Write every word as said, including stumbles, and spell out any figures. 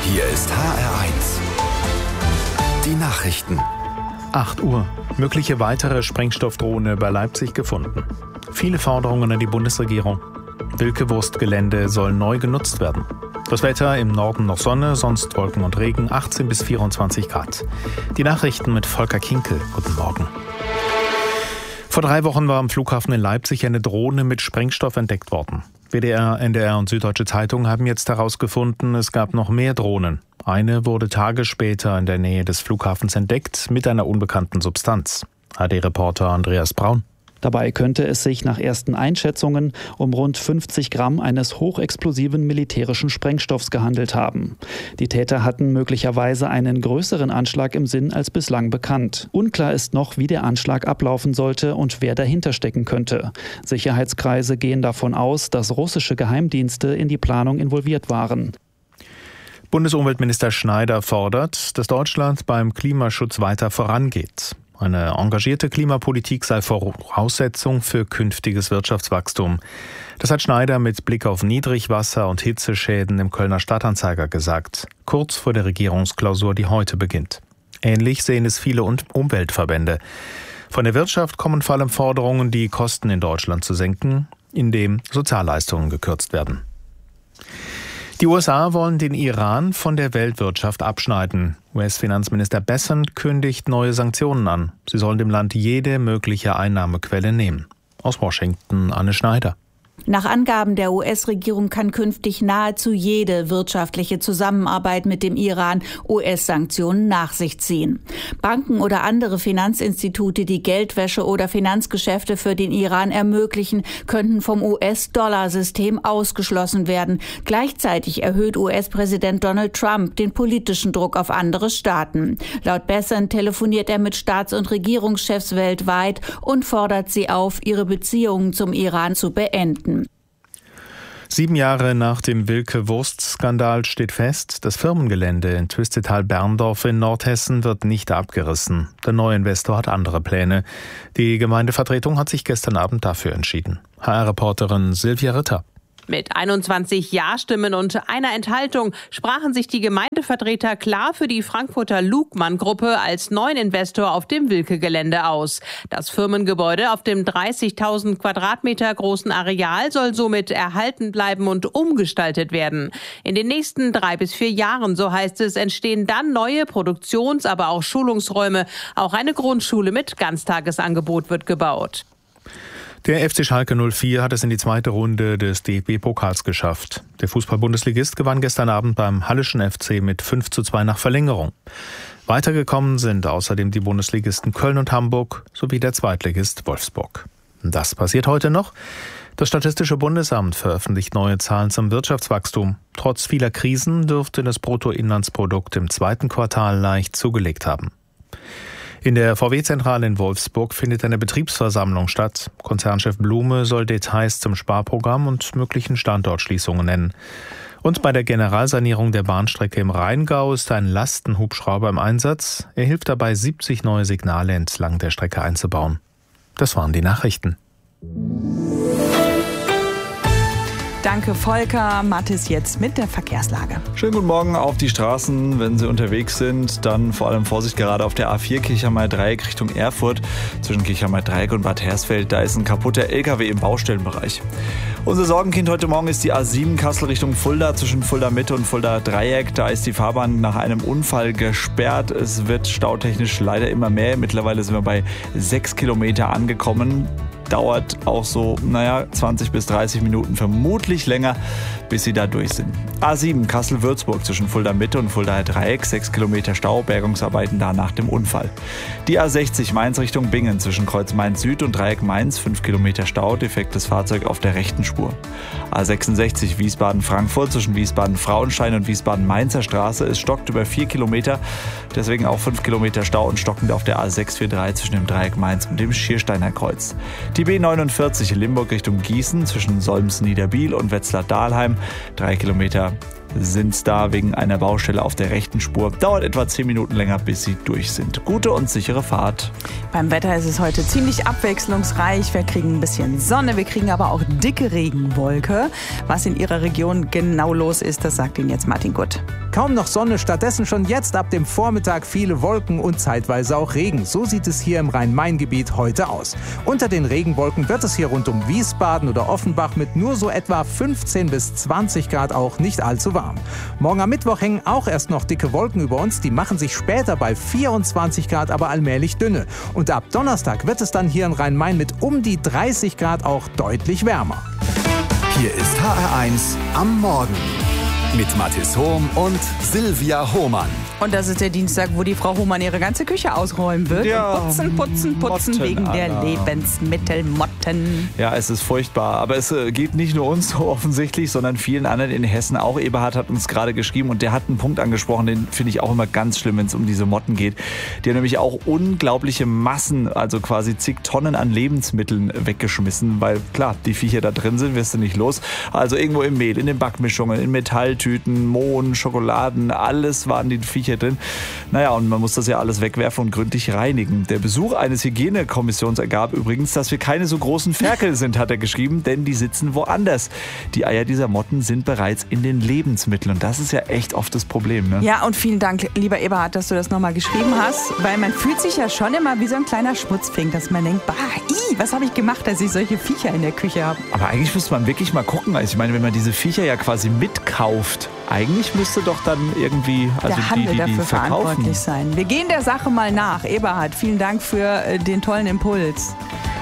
Hier ist H R eins. Die Nachrichten. acht Uhr. Mögliche weitere Sprengstoffdrohne bei Leipzig gefunden. Viele Forderungen an die Bundesregierung. Wilke-Wurst-Gelände soll neu genutzt werden. Das Wetter: im Norden noch Sonne, sonst Wolken und Regen, achtzehn bis vierundzwanzig Grad. Die Nachrichten mit Volker Kinkel. Guten Morgen. Vor drei Wochen war am Flughafen in Leipzig eine Drohne mit Sprengstoff entdeckt worden. W D R, N D R und Süddeutsche Zeitung haben jetzt herausgefunden, es gab noch mehr Drohnen. Eine wurde Tage später in der Nähe des Flughafens entdeckt mit einer unbekannten Substanz. H D-Reporter Andreas Braun. Dabei könnte es sich nach ersten Einschätzungen um rund fünfzig Gramm eines hochexplosiven militärischen Sprengstoffs gehandelt haben. Die Täter hatten möglicherweise einen größeren Anschlag im Sinn als bislang bekannt. Unklar ist noch, wie der Anschlag ablaufen sollte und wer dahinter stecken könnte. Sicherheitskreise gehen davon aus, dass russische Geheimdienste in die Planung involviert waren. Bundesumweltminister Schneider fordert, dass Deutschland beim Klimaschutz weiter vorangeht. Eine engagierte Klimapolitik sei Voraussetzung für künftiges Wirtschaftswachstum. Das hat Schneider mit Blick auf Niedrigwasser- und Hitzeschäden im Kölner Stadtanzeiger gesagt, kurz vor der Regierungsklausur, die heute beginnt. Ähnlich sehen es viele Umweltverbände. Von der Wirtschaft kommen vor allem Forderungen, die Kosten in Deutschland zu senken, indem Sozialleistungen gekürzt werden. Die U S A wollen den Iran von der Weltwirtschaft abschneiden. U S-Finanzminister Bessent kündigt neue Sanktionen an. Sie sollen dem Land jede mögliche Einnahmequelle nehmen. Aus Washington Anne Schneider. Nach Angaben der U S-Regierung kann künftig nahezu jede wirtschaftliche Zusammenarbeit mit dem Iran U S-Sanktionen nach sich ziehen. Banken oder andere Finanzinstitute, die Geldwäsche oder Finanzgeschäfte für den Iran ermöglichen, könnten vom U S-Dollar-System ausgeschlossen werden. Gleichzeitig erhöht U S-Präsident Donald Trump den politischen Druck auf andere Staaten. Laut Bessent telefoniert er mit Staats- und Regierungschefs weltweit und fordert sie auf, ihre Beziehungen zum Iran zu beenden. Sieben Jahre nach dem Wilke-Wurst-Skandal steht fest, das Firmengelände in Twistetal-Berndorf in Nordhessen wird nicht abgerissen. Der neue Investor hat andere Pläne. Die Gemeindevertretung hat sich gestern Abend dafür entschieden. H R-Reporterin Silvia Ritter. Mit einundzwanzig Ja-Stimmen und einer Enthaltung sprachen sich die Gemeindevertreter klar für die Frankfurter Lugmann-Gruppe als neuen Investor auf dem Wilke-Gelände aus. Das Firmengebäude auf dem dreißigtausend Quadratmeter großen Areal soll somit erhalten bleiben und umgestaltet werden. In den nächsten drei bis vier Jahren, so heißt es, entstehen dann neue Produktions-, aber auch Schulungsräume. Auch eine Grundschule mit Ganztagesangebot wird gebaut. Der F C Schalke null vier hat es in die zweite Runde des D F B-Pokals geschafft. Der Fußball-Bundesligist gewann gestern Abend beim Halleschen F C mit fünf zu zwei nach Verlängerung. Weitergekommen sind außerdem die Bundesligisten Köln und Hamburg sowie der Zweitligist Wolfsburg. Das passiert heute noch. Das Statistische Bundesamt veröffentlicht neue Zahlen zum Wirtschaftswachstum. Trotz vieler Krisen dürfte das Bruttoinlandsprodukt im zweiten Quartal leicht zugelegt haben. In der V W-Zentrale in Wolfsburg findet eine Betriebsversammlung statt. Konzernchef Blume soll Details zum Sparprogramm und möglichen Standortschließungen nennen. Und bei der Generalsanierung der Bahnstrecke im Rheingau ist ein Lastenhubschrauber im Einsatz. Er hilft dabei, siebzig neue Signale entlang der Strecke einzubauen. Das waren die Nachrichten. Danke, Volker. Mathis jetzt mit der Verkehrslage. Schönen guten Morgen auf die Straßen. Wenn Sie unterwegs sind, dann vor allem Vorsicht gerade auf der A vier Kirchhammer-Dreieck Richtung Erfurt. Zwischen Kirchhammer-Dreieck und Bad Hersfeld, da ist ein kaputter L K W im Baustellenbereich. Unser Sorgenkind heute Morgen ist die A sieben Kassel Richtung Fulda. Zwischen Fulda Mitte und Fulda Dreieck, da ist die Fahrbahn nach einem Unfall gesperrt. Es wird stautechnisch leider immer mehr. Mittlerweile sind wir bei sechs Kilometer angekommen. Dauert auch so, naja, zwanzig bis dreißig Minuten, vermutlich länger, bis sie da durch sind. A sieben Kassel-Würzburg zwischen Fulda Mitte und Fulda Dreieck, sechs Kilometer Stau, Bergungsarbeiten da nach dem Unfall. Die A sechzig Mainz Richtung Bingen zwischen Kreuz Mainz Süd und Dreieck Mainz, fünf Kilometer Stau, defektes Fahrzeug auf der rechten Spur. A sechsundsechzig Wiesbaden-Frankfurt zwischen Wiesbaden-Frauenstein und Wiesbaden-Mainzer Straße, es stockt über vier Kilometer, deswegen auch fünf Kilometer Stau und stockend auf der A sechs vier drei zwischen dem Dreieck Mainz und dem Schiersteiner Kreuz. Die B neunundvierzig Limburg Richtung Gießen zwischen Solms-Niederbiel und Wetzlar-Dahlheim, drei Kilometer sind da wegen einer Baustelle auf der rechten Spur. Dauert etwa zehn Minuten länger, bis sie durch sind. Gute und sichere Fahrt. Beim Wetter ist es heute ziemlich abwechslungsreich. Wir kriegen ein bisschen Sonne, wir kriegen aber auch dicke Regenwolke. Was in Ihrer Region genau los ist, das sagt Ihnen jetzt Martin Gutt. Kaum noch Sonne, stattdessen schon jetzt ab dem Vormittag viele Wolken und zeitweise auch Regen. So sieht es hier im Rhein-Main-Gebiet heute aus. Unter den Regenwolken wird es hier rund um Wiesbaden oder Offenbach mit nur so etwa fünfzehn bis zwanzig Grad auch nicht allzu warm. Morgen am Mittwoch hängen auch erst noch dicke Wolken über uns. Die machen sich später bei vierundzwanzig Grad aber allmählich dünne. Und ab Donnerstag wird es dann hier in Rhein-Main mit um die dreißig Grad auch deutlich wärmer. Hier ist H R eins am Morgen mit Mathis Hohm und Silvia Hohmann. Und das ist der Dienstag, wo die Frau Hohmann ihre ganze Küche ausräumen wird. Ja, und putzen, putzen, putzen Motten, wegen der Anna. Lebensmittelmotten. Ja, es ist furchtbar. Aber es äh, geht nicht nur uns so offensichtlich, sondern vielen anderen in Hessen auch. Eberhard hat uns gerade geschrieben und der hat einen Punkt angesprochen, den finde ich auch immer ganz schlimm, wenn es um diese Motten geht. Die haben nämlich auch unglaubliche Massen, also quasi zig Tonnen an Lebensmitteln weggeschmissen, weil klar, die Viecher da drin sind, wirst du nicht los. Also irgendwo im Mehl, in den Backmischungen, in Metalltüten, Mohn, Schokoladen, alles waren die Viecher drin. Naja, und man muss das ja alles wegwerfen und gründlich reinigen. Der Besuch eines Hygienekommissions ergab übrigens, dass wir keine so großen Ferkel sind, hat er geschrieben, denn die sitzen woanders. Die Eier dieser Motten sind bereits in den Lebensmitteln und das ist ja echt oft das Problem. Ne? Ja, und vielen Dank, lieber Eberhard, dass du das nochmal geschrieben hast, weil man fühlt sich ja schon immer wie so ein kleiner Schmutzfink, dass man denkt, bah, ih, was habe ich gemacht, dass ich solche Viecher in der Küche habe. Aber eigentlich müsste man wirklich mal gucken. Also ich meine, wenn man diese Viecher ja quasi mitkauft, eigentlich müsste doch dann irgendwie, also der Handel die, die, die dafür verkaufen. verantwortlich sein. Wir gehen der Sache mal nach. Eberhard, vielen Dank für den tollen Impuls.